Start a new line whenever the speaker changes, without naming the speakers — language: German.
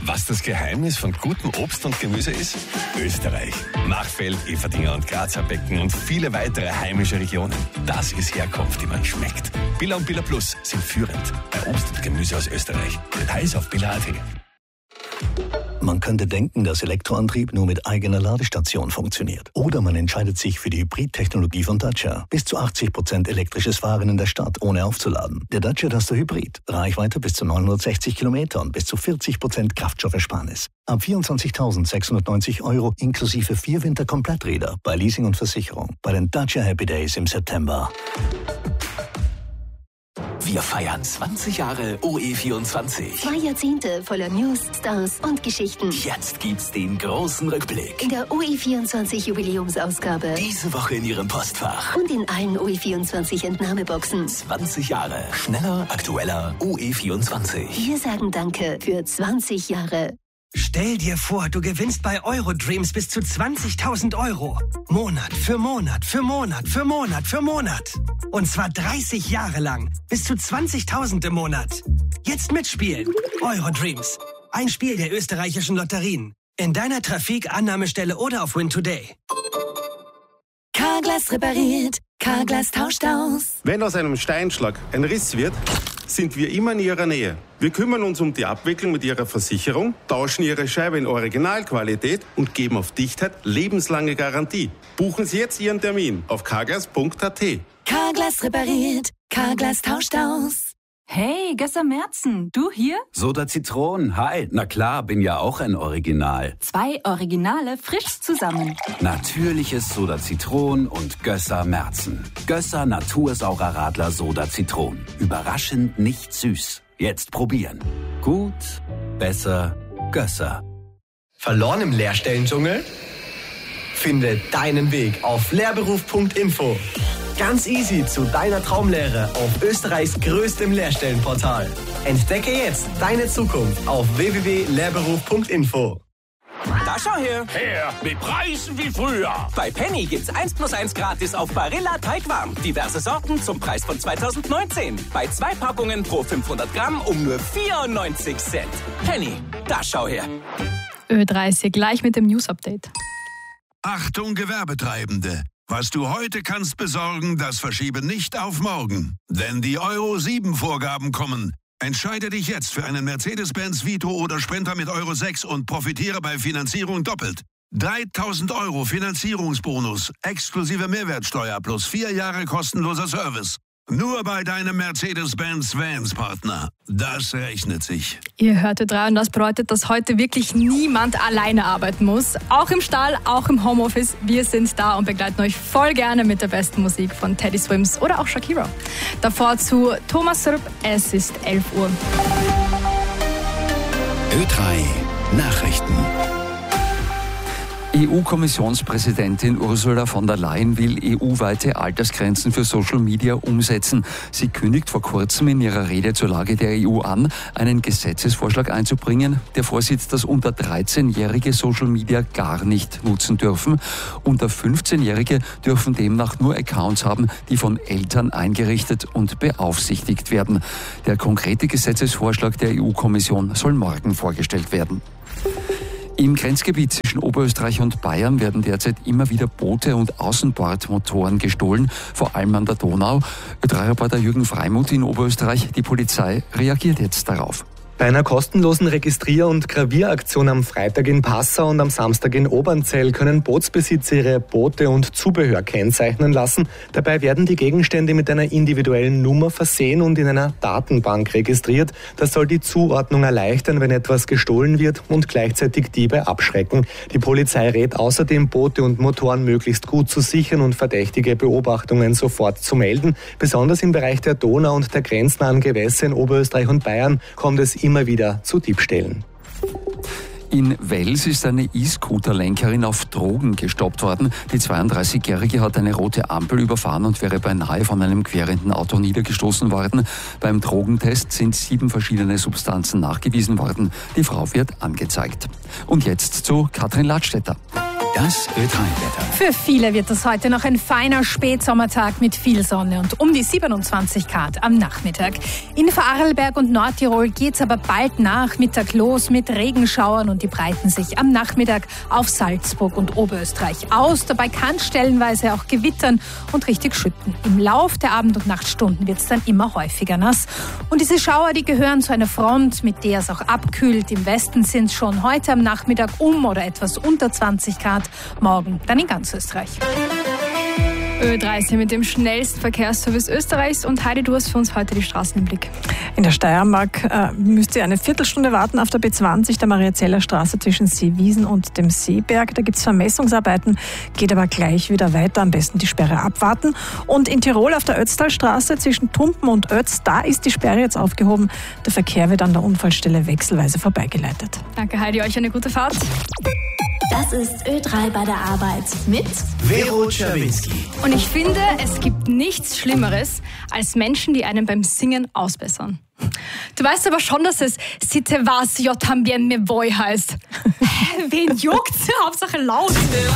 Was das Geheimnis von gutem Obst und Gemüse ist? Österreich. Machfeld, Everdinger und Grazer Becken und viele weitere heimische Regionen. Das ist Herkunft, die man schmeckt. Billa und Billa Plus sind führend bei Obst und Gemüse aus Österreich. Details auf billa.at.
Man könnte denken, dass Elektroantrieb nur mit eigener Ladestation funktioniert. Oder man entscheidet sich für die Hybrid-Technologie von Dacia. Bis zu 80% elektrisches Fahren in der Stadt, ohne aufzuladen. Der Dacia Duster Hybrid. Reichweite bis zu 960 Kilometer und bis zu 40% Kraftstoffersparnis. Ab 24.690 € inklusive 4 Winterkompletträder bei Leasing und Versicherung. Bei den Dacia Happy Days im September.
Wir feiern 20 Jahre OE24.
2 Jahrzehnte voller News, Stars und Geschichten.
Jetzt gibt's den großen Rückblick.
In der OE24 Jubiläumsausgabe.
Diese Woche in Ihrem Postfach.
Und in allen OE24 Entnahmeboxen.
20 Jahre. Schneller, aktueller OE24.
Wir sagen Danke für 20 Jahre.
Stell dir vor, du gewinnst bei Eurodreams bis zu 20.000 €. Monat für Monat für Monat für Monat für Monat. Und zwar 30 Jahre lang. Bis zu 20.000 im Monat. Jetzt mitspielen. Eurodreams. Ein Spiel der österreichischen Lotterien. In deiner Trafik, Annahmestelle oder auf Win Today.
Carglass repariert. Carglass tauscht aus.
Wenn aus einem Steinschlag ein Riss wird, sind wir immer in Ihrer Nähe. Wir kümmern uns um die Abwicklung mit Ihrer Versicherung, tauschen Ihre Scheibe in Originalqualität und geben auf Dichtheit lebenslange Garantie. Buchen Sie jetzt Ihren Termin auf carglass.at.
Carglass repariert. Carglass tauscht aus.
Hey, Gösser Merzen, du hier?
Soda Zitron, hi. Na klar, bin ja auch ein Original.
2 Originale frisch zusammen.
Natürliches Soda Zitron und Gösser Merzen. Gösser Natursaurer Radler Soda Zitron. Überraschend nicht süß. Jetzt probieren. Gut, besser, Gösser.
Verloren im Lehrstellendschungel? Finde deinen Weg auf lehrberuf.info. Ganz easy zu deiner Traumlehre auf Österreichs größtem Lehrstellenportal. Entdecke jetzt deine Zukunft auf www.lehrberuf.info.
Da schau her!
Her, mit Preisen wie früher!
Bei Penny gibt's 1+1 gratis auf Barilla Teigwaren. Diverse Sorten zum Preis von 2019. Bei 2 Packungen pro 500 Gramm um nur 94 Cent. Penny, da schau her!
Ö30 gleich mit dem News-Update.
Achtung Gewerbetreibende! Was du heute kannst besorgen, das verschiebe nicht auf morgen. Denn die Euro-7-Vorgaben kommen. Entscheide dich jetzt für einen Mercedes-Benz Vito oder Sprinter mit Euro 6 und profitiere bei Finanzierung doppelt. 3.000 € Finanzierungsbonus, exklusive Mehrwertsteuer plus 4 Jahre kostenloser Service. Nur bei deinem Mercedes-Benz Vans-Partner. Das rechnet sich.
Ihr hört Ö3 und das bedeutet, dass heute wirklich niemand alleine arbeiten muss. Auch im Stall, auch im Homeoffice. Wir sind da und begleiten euch voll gerne mit der besten Musik von Teddy Swims oder auch Shakira. Davor zu Thomas Srp, es ist 11 Uhr.
Ö3 Nachrichten.
EU-Kommissionspräsidentin Ursula von der Leyen will EU-weite Altersgrenzen für Social Media umsetzen. Sie kündigt vor kurzem in ihrer Rede zur Lage der EU an, einen Gesetzesvorschlag einzubringen, der vorsieht, dass unter 13-Jährige Social Media gar nicht nutzen dürfen. Unter 15-Jährige dürfen demnach nur Accounts haben, die von Eltern eingerichtet und beaufsichtigt werden. Der konkrete Gesetzesvorschlag der EU-Kommission soll morgen vorgestellt werden. Im Grenzgebiet zwischen Oberösterreich und Bayern werden derzeit immer wieder Boote und Außenbordmotoren gestohlen, vor allem an der Donau. Ö3-Reporter Jürgen Freimuth in Oberösterreich. Die Polizei reagiert jetzt darauf.
Bei einer kostenlosen Registrier- und Gravieraktion am Freitag in Passau und am Samstag in Obernzell können Bootsbesitzer ihre Boote und Zubehör kennzeichnen lassen. Dabei werden die Gegenstände mit einer individuellen Nummer versehen und in einer Datenbank registriert. Das soll die Zuordnung erleichtern, wenn etwas gestohlen wird und gleichzeitig Diebe abschrecken. Die Polizei rät außerdem, Boote und Motoren möglichst gut zu sichern und verdächtige Beobachtungen sofort zu melden. Besonders im Bereich der Donau und der grenznahen Gewässer in Oberösterreich und Bayern kommt es immer wieder zu Diebstählen.
In Wels ist eine E-Scooter-Lenkerin auf Drogen gestoppt worden. Die 32-Jährige hat eine rote Ampel überfahren und wäre beinahe von einem querenden Auto niedergestoßen worden. Beim Drogentest sind 7 verschiedene Substanzen nachgewiesen worden. Die Frau wird angezeigt. Und jetzt zu Katrin Ladstätter.
Das Ö3-Wetter.
Für viele wird das heute noch ein feiner Spätsommertag mit viel Sonne und um die 27 Grad am Nachmittag. In Vorarlberg und Nordtirol geht's aber bald nach Mittag los mit Regenschauern und die breiten sich am Nachmittag auf Salzburg und Oberösterreich aus. Dabei kann es stellenweise auch gewittern und richtig schütten. Im Lauf der Abend- und Nachtstunden wird's dann immer häufiger nass. Und diese Schauer, die gehören zu einer Front, mit der es auch abkühlt. Im Westen sind es schon heute am Nachmittag oder etwas unter 20 Grad. Morgen dann in ganz Österreich. Ö30 mit dem schnellsten Verkehrsservice Österreichs. Und Heidi, du hast für uns heute die Straßen im Blick.
In der Steiermark müsst ihr eine Viertelstunde warten auf der B20, der Mariazeller Straße zwischen Seewiesen und dem Seeberg. Da gibt es Vermessungsarbeiten, geht aber gleich wieder weiter. Am besten die Sperre abwarten. Und in Tirol auf der Ötztalstraße zwischen Tumpen und Ötz, da ist die Sperre jetzt aufgehoben. Der Verkehr wird an der Unfallstelle wechselweise vorbeigeleitet.
Danke Heidi, euch eine gute Fahrt.
Das ist Ö3 bei der Arbeit mit
Vero Czerwinski.
Und ich finde, es gibt nichts Schlimmeres als Menschen, die einen beim Singen ausbessern. Du weißt aber schon, dass es Si te vas, yo también me voy heißt. Wen juckt's? Hauptsache laut.